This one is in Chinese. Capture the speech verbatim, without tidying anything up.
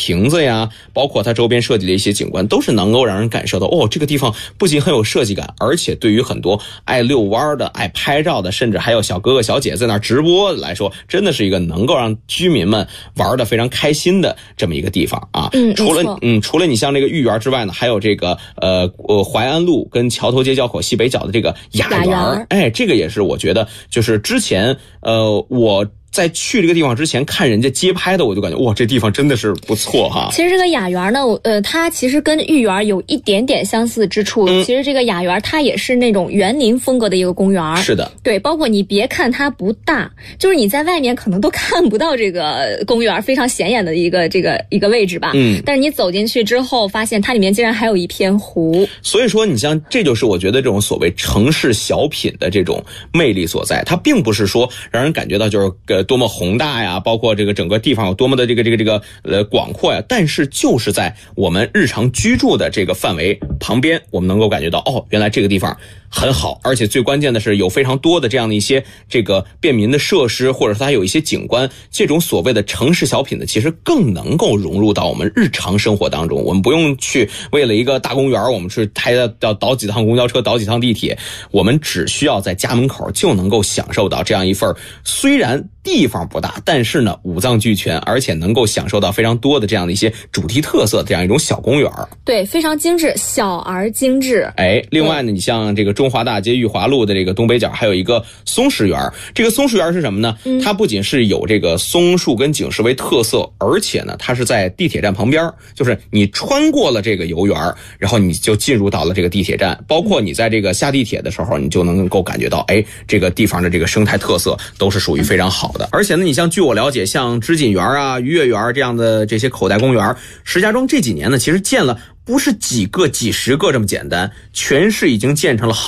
亭子呀，包括它周边设计的一些景观，都是能够让人感受到，哦，这个地方不仅很有设计感，而且对于很多爱遛弯的、爱拍照的，甚至还有小哥哥小姐在那儿直播来说，真的是一个能够让居民们玩得非常开心的这么一个地方啊。 嗯， 除了嗯，除了你像这个豫园之外呢，还有这个呃呃淮安路跟桥头街交口西北角的这个雅园， 雅园哎，这个也是我觉得就是之前呃我。在去这个地方之前看人家街拍的，我就感觉哇，这地方真的是不错哈。 其实这个雅园呢，呃，它其实跟豫园有一点点相似之处。嗯、其实这个雅园它也是那种园林风格的一个公园。 是的， 对，包括你别看它不大，就是你在外面可能都看不到这个公园非常显眼的一个这个一个位置吧。嗯。但是你走进去之后，发现它里面竟然还有一片湖。 所以说，你像这就是我觉得这种所谓城市小品的这种魅力所在，它并不是说让人感觉到就是呃。多么宏大呀，包括这个整个地方有多么的这个这个这个呃广阔呀，但是就是在我们日常居住的这个范围旁边，我们能够感觉到，哦，原来这个地方很好，而且最关键的是有非常多的这样的一些这个便民的设施，或者说它有一些景观，这种所谓的城市小品呢，其实更能够融入到我们日常生活当中。我们不用去为了一个大公园，我们去开要倒几趟公交车，倒几趟地铁，我们只需要在家门口就能够享受到这样一份虽然地方不大，但是呢五脏俱全，而且能够享受到非常多的这样的一些主题特色的这样一种小公园。 对，非常精致，小而精致。 哎，另外呢，你像这个中华大街裕华路的这个东北角还有一个松石园。这个松石园是什么呢？嗯、它不仅是有这个松树跟景石为特色，而且呢它是在地铁站旁边，就是你穿过了这个游园，然后你就进入到了这个地铁站，包括你在这个下地铁的时候，你就能够感觉到，哎，这个地方的这个生态特色都是属于非常好的。而且呢，你像据我了解，像织锦园啊、愉悦园这样的这些口袋公园，石家庄这几年呢，其实建了不是几个几十个这么简单，全市已经建成了好